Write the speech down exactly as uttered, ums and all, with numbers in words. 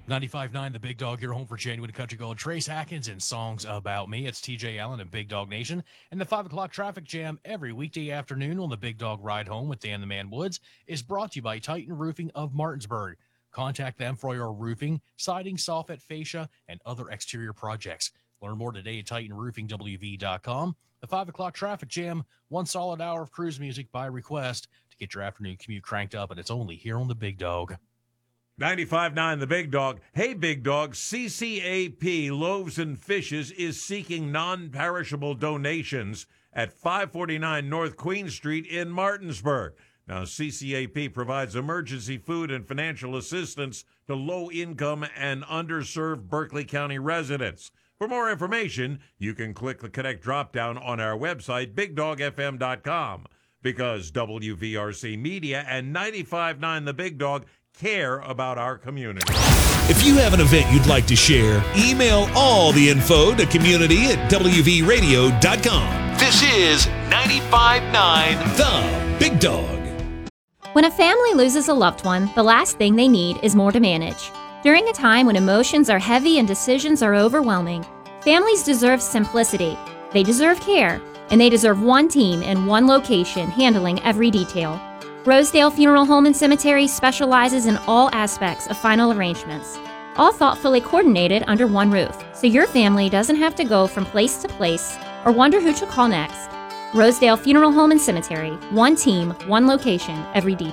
ninety-five point nine The Big Dog, your home for genuine country gold. Trace Atkins and Songs About Me. It's T J Allen and Big Dog Nation. And the five o'clock traffic jam every weekday afternoon on the Big Dog Ride Home with Dan the Man Woods is brought to you by Titan Roofing of Martinsburg. Contact them for your roofing, siding, soffit, fascia, and other exterior projects. Learn more today at titan roofing w v dot com. The five o'clock traffic jam, one solid hour of cruise music by request to get your afternoon commute cranked up, and it's only here on the Big Dog. ninety-five point nine The Big Dog. Hey, Big Dog, C C A P Loaves and Fishes is seeking non-perishable donations at five forty-nine North Queen Street in Martinsburg. Now, C C A P provides emergency food and financial assistance to low-income and underserved Berkeley County residents. For more information, you can click the Connect drop-down on our website, big dog f m dot com, because W V R C Media and ninety-five point nine The Big Dog care about our community. If you have an event you'd like to share, email all the info to community at w v radio dot com. This is ninety-five point nine The Big Dog. When a family loses a loved one, the last thing they need is more to manage. During a time when emotions are heavy and decisions are overwhelming, families deserve simplicity, they deserve care, and they deserve one team in one location handling every detail. Rosedale Funeral Home and Cemetery specializes in all aspects of final arrangements, all thoughtfully coordinated under one roof, so your family doesn't have to go from place to place or wonder who to call next. Rosedale Funeral Home and Cemetery, one team, one location, every detail.